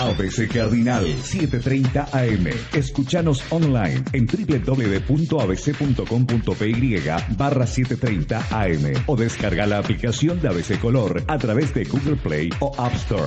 ABC Cardinal 7:30 AM. Escúchanos online en www.abc.com.py/7:30 AM o descarga la aplicación de ABC Color a través de Google Play o App Store.